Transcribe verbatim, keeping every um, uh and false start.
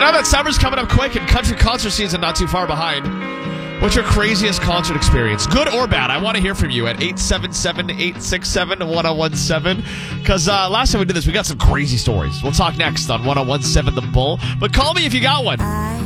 know that summer's coming up quick and country concert season not too far behind. What's your craziest concert experience? Good or bad? I want to hear from you at eight seven seven, eight six seven, one oh one seven. Because uh, last time we did this, we got some crazy stories. We'll talk next on one oh one seven The Bull. But call me if you got one.